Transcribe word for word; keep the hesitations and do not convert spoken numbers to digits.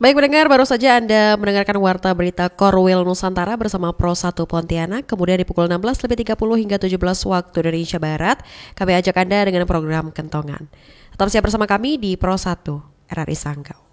Baik pendengar, baru saja Anda mendengarkan Warta Berita Korwil Nusantara bersama Pro satu Pontianak. Kemudian di pukul enam belas lebih tiga puluh hingga tujuh belas waktu Indonesia Barat, kami ajak Anda dengan program Kentongan. Tetap siap bersama kami di Pro satu R R I Sanggau.